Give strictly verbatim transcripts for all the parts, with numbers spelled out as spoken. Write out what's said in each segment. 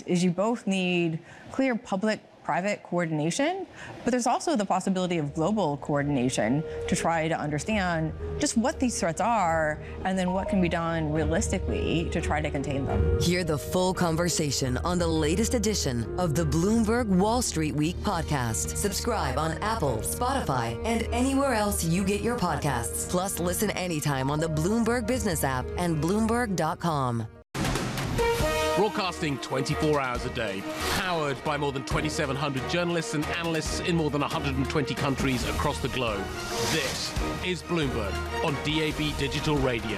is, is you both need clear public-private coordination, but there's also the possibility of global coordination to try to understand just what these threats are and then what can be done realistically to try to contain them. Hear the full conversation on the latest edition of the Bloomberg Wall Street Week podcast. Subscribe on Apple, Spotify, and anywhere else you get your podcasts. Plus, listen anytime on the Bloomberg Business app and Bloomberg dot com. Broadcasting twenty-four hours a day, powered by more than twenty-seven hundred journalists and analysts in more than one hundred twenty countries across the globe. This is Bloomberg on D A B Digital Radio.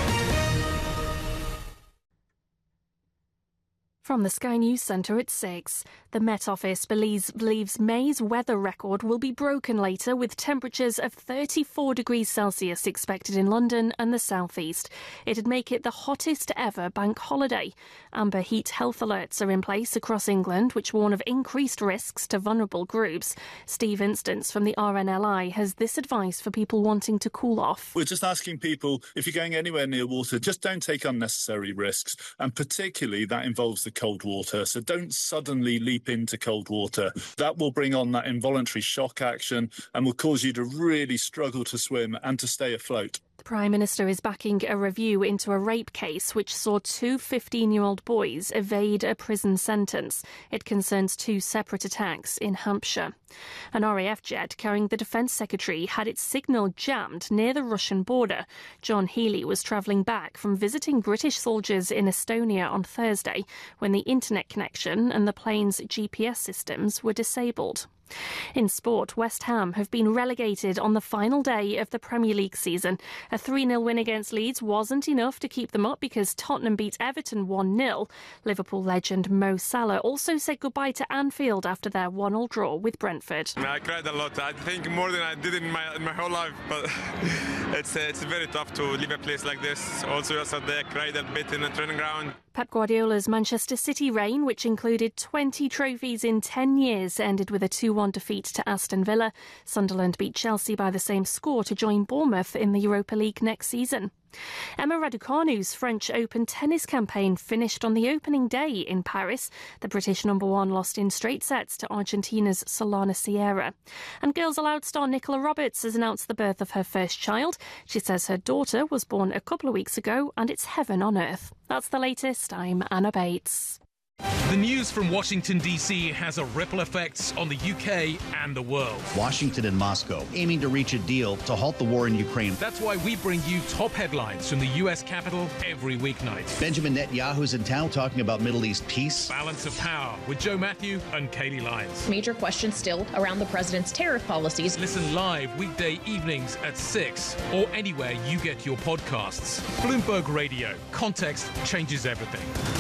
From the Sky News Centre at six. The Met Office believes, believes May's weather record will be broken later, with temperatures of thirty-four degrees Celsius expected in London and the South East. It'd make it the hottest ever bank holiday. Amber heat health alerts are in place across England, which warn of increased risks to vulnerable groups. Steve Instance from the R N L I has this advice for people wanting to cool off. We're just asking people, if you're going anywhere near water, just don't take unnecessary risks, and particularly that involves the cold water. So don't suddenly leap into cold water. That will bring on that involuntary shock action and will cause you to really struggle to swim and to stay afloat. The Prime Minister is backing a review into a rape case which saw two fifteen-year-old boys evade a prison sentence. It concerns two separate attacks in Hampshire. An R A F jet carrying the Defence Secretary had its signal jammed near the Russian border. John Healey was travelling back from visiting British soldiers in Estonia on Thursday when the internet connection and the plane's G P S systems were disabled. In sport, West Ham have been relegated on the final day of the Premier League season. A three nil win against Leeds wasn't enough to keep them up because Tottenham beat Everton one nil. Liverpool legend Mo Salah also said goodbye to Anfield after their one all draw with Brentford. I cried a lot. I think more than I did in my in my whole life, but it's uh, it's very tough to leave a place like this. Also, yesterday I cried a bit in the training ground. Pep Guardiola's Manchester City reign, which included twenty trophies in ten years, ended with a two one defeat to Aston Villa. Sunderland beat Chelsea by the same score to join Bournemouth in the Europa League next season. Emma Raducanu's French Open tennis campaign finished on the opening day in Paris. The British number one lost in straight sets to Argentina's Solana Sierra. And Girls Aloud star Nicola Roberts has announced the birth of her first child. She says her daughter was born a couple of weeks ago and it's heaven on earth. That's the latest. I'm Anna Bates. The news from Washington, D C has a ripple effects on the U K and the world. Washington and Moscow aiming to reach a deal to halt the war in Ukraine. That's why we bring you top headlines from the U S Capitol every weeknight. Benjamin Netanyahu's in town talking about Middle East peace. Balance of Power with Joe Matthew and Katie Lyons. Major questions still around the president's tariff policies. Listen live weekday evenings at six or anywhere you get your podcasts. Bloomberg Radio. Context changes everything.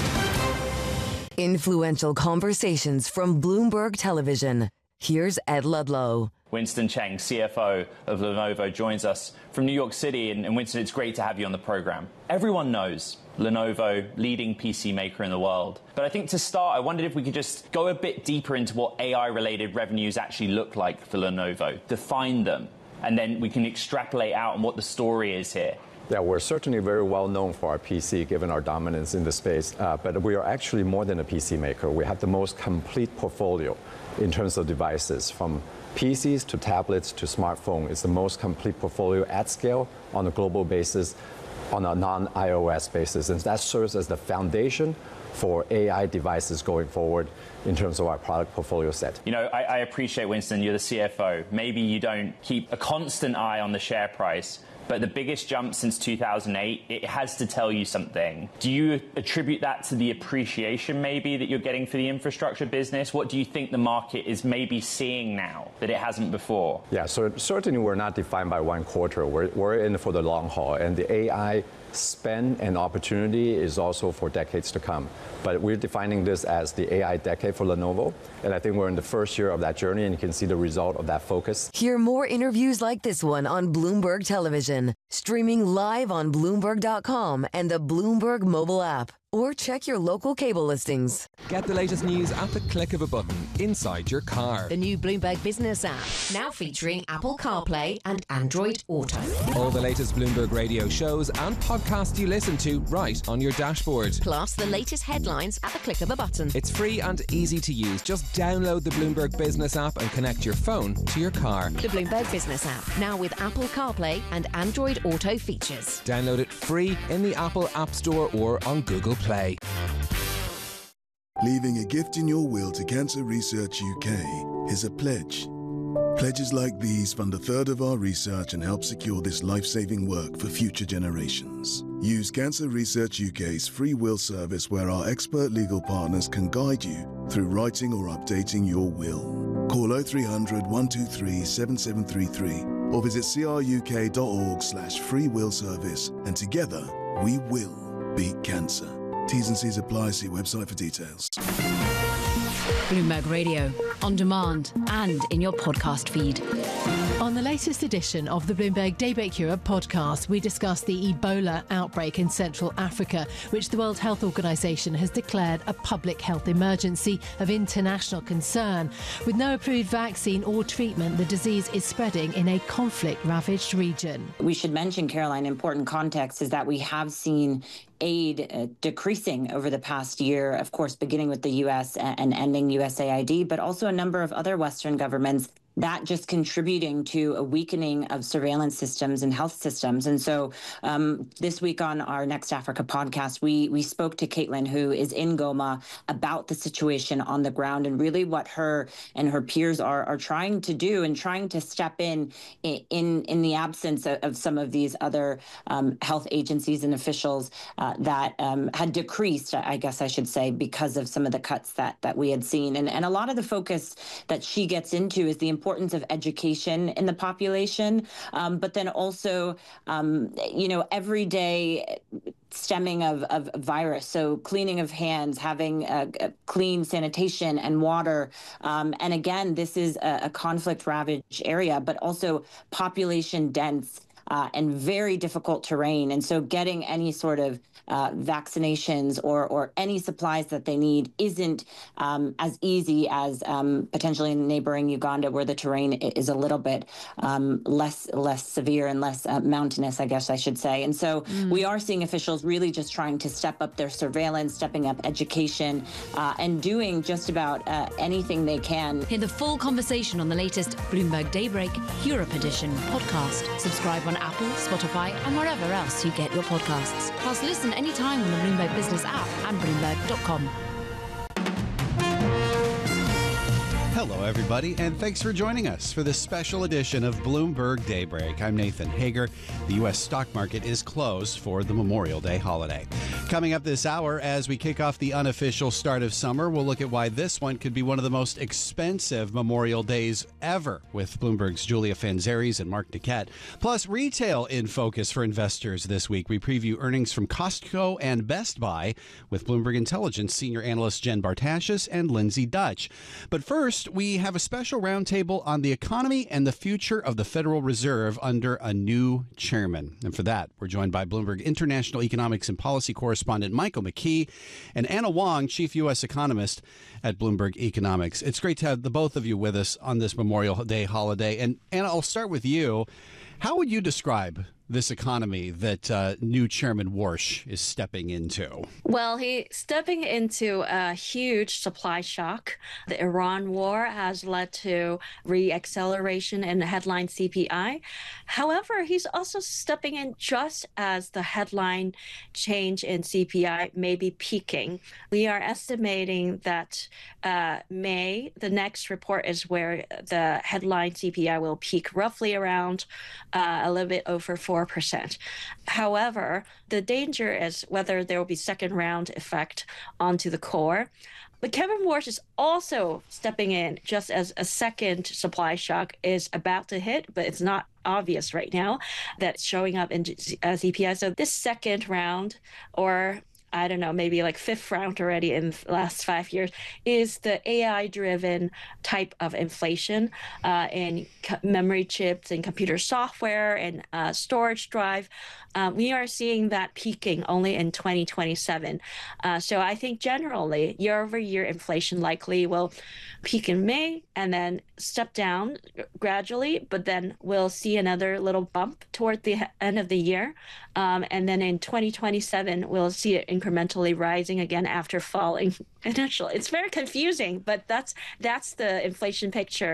Influential conversations from Bloomberg Television. Here's Ed Ludlow. Winston Cheng, C F O of Lenovo, joins us from New York City. And, and Winston, it's great to have you on the program. Everyone knows Lenovo, leading P C maker in the world. But I think to start, I wondered if we could just go a bit deeper into what A I-related revenues actually look like for Lenovo, define them, and then we can extrapolate out on what the story is here. Yeah, we're certainly very well known for our P C, given our dominance in the space. Uh, but we are actually more than a P C maker. We have the most complete portfolio in terms of devices, from P Cs to tablets to smartphone. It's the most complete portfolio at scale on a global basis, on a non-iOS basis. And that serves as the foundation for A I devices going forward in terms of our product portfolio set. You know, I, I appreciate, Winston, you're the C F O. Maybe you don't keep a constant eye on the share price, but the biggest jump since two thousand eight, it has to tell you something. Do you attribute that to the appreciation maybe that you're getting for the infrastructure business? What do you think the market is maybe seeing now that it hasn't before? Yeah, so certainly we're not defined by one quarter. We're, we're in for the long haul, and the A I spend and opportunity is also for decades to come. But we're defining this as the A I decade for Lenovo, and I think we're in the first year of that journey, and you can see the result of that focus. Hear more interviews like this one on Bloomberg Television, streaming live on Bloomberg dot com and the Bloomberg mobile app, or check your local cable listings. Get the latest news at the click of a button inside your car. The new Bloomberg Business app, now featuring Apple CarPlay and Android Auto. All the latest Bloomberg radio shows and podcasts you listen to right on your dashboard. Plus the latest headlines at the click of a button. It's free and easy to use. Just download the Bloomberg Business app and connect your phone to your car. The Bloomberg Business app, now with Apple CarPlay and Android Auto features. Download it free in the Apple App Store or on Google Play. Leaving a gift in your will to Cancer Research U K is a pledge. Pledges like these fund a third of our research and help secure this life-saving work for future generations. Use Cancer Research U K's free will service where our expert legal partners can guide you through writing or updating your will. Call oh three hundred, one two three, seven seven three three or visit cruk.org slash free will service, and together we will beat cancer. T's and C's apply. See website for details. Bloomberg Radio, on demand and in your podcast feed. On the latest edition of the Bloomberg Daybreak Europe podcast, we discuss the Ebola outbreak in Central Africa, which the World Health Organization has declared a public health emergency of international concern. With no approved vaccine or treatment, the disease is spreading in a conflict-ravaged region. We should mention, Caroline, important context is that we have seen aid uh, decreasing over the past year, of course, beginning with the U S and, and ending U S A I D, but also a number of other Western governments that just contributing to a weakening of surveillance systems and health systems. And so um, this week on our Next Africa podcast, we we spoke to Caitlin, who is in Goma, about the situation on the ground and really what her and her peers are are trying to do and trying to step in in, in the absence of, of some of these other um, health agencies and officials uh, that um, had decreased, I guess I should say, because of some of the cuts that, that we had seen. And, and a lot of the focus that she gets into is the importance importance of education in the population, um, but then also, um, you know, everyday stemming of, of virus. So cleaning of hands, having a, a clean sanitation and water. Um, and again, this is a, a conflict-ravaged area, but also population dense. Uh, and very difficult terrain. And so getting any sort of uh, vaccinations or or any supplies that they need isn't um, as easy as um, potentially in neighboring Uganda, where the terrain is a little bit um, less less severe and less uh, mountainous, I guess I should say. And so mm. we are seeing officials really just trying to step up their surveillance, stepping up education, uh, and doing just about uh, anything they can. Hear the full conversation on the latest Bloomberg Daybreak Europe Edition podcast. Subscribe on Apple, Spotify, and wherever else you get your podcasts. Plus, listen anytime on the Bloomberg Business app and Bloomberg dot com. Hello, everybody, and thanks for joining us for this special edition of Bloomberg Daybreak. I'm Nathan Hager. The U S stock market is closed for the Memorial Day holiday. Coming up this hour, as we kick off the unofficial start of summer, we'll look at why this one could be one of the most expensive Memorial Days ever, with Bloomberg's Julia Fanzaris and Mark Niquette. Plus, retail in focus for investors this week. We preview earnings from Costco and Best Buy with Bloomberg Intelligence senior analysts Jen Bartashis and Lindsay Dutch. But first, we have a special roundtable on the economy and the future of the Federal Reserve under a new chairman. And for that, we're joined by Bloomberg International Economics and Policy correspondent Michael McKee and Anna Wong, chief U S economist at Bloomberg Economics. It's great to have the both of you with us on this Memorial Day holiday. And Anna, I'll start with you. How would you describe this economy that uh, new Chairman Warsh is stepping into? Well, he's stepping into a huge supply shock. The Iran war has led to re-acceleration in the headline C P I. However, he's also stepping in just as the headline change in C P I may be peaking. We are estimating that uh, May, the next report, is where the headline C P I will peak roughly around uh, a little bit over four percent. However, the danger is whether there will be second round effect onto the core. But Kevin Warsh is also stepping in just as a second supply shock is about to hit, but it's not obvious right now that it's showing up in C P I. So this second round, or I don't know, maybe like fifth round already in the last five years, is the A I-driven type of inflation uh, in co- memory chips and computer software and uh, storage drive. Um, we are seeing that peaking only in twenty twenty-seven. Uh, so I think generally year-over-year inflation likely will peak in May and then step down gradually, but then we'll see another little bump toward the end of the year. Um, and then in twenty twenty-seven, we'll see it incrementally rising again after falling initially. It's very confusing, but that's that's the inflation picture